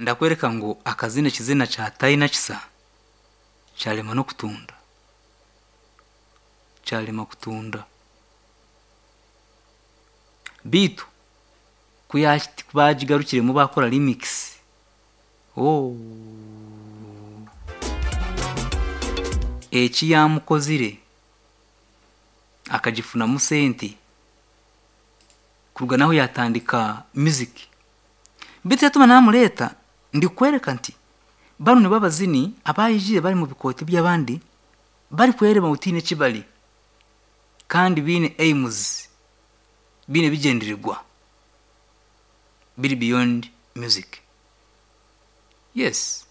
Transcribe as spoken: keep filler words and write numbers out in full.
ndakwereka ngo akazina kizina cha Taina kisa cyarema no kutunda cyarema kutunda bitu kuyashiti bajigarukire mu bakora remix. Oh eki yamukozire akajifuna musenti kurwa naho yatandika music bitu yatuma namureta ndi kwereka nti bano ne babazini abayijire bari mu bikoti by'abandi bari kwereba utine kibali kandi bine aims bine bigendirirwa biri beyond music. Yes.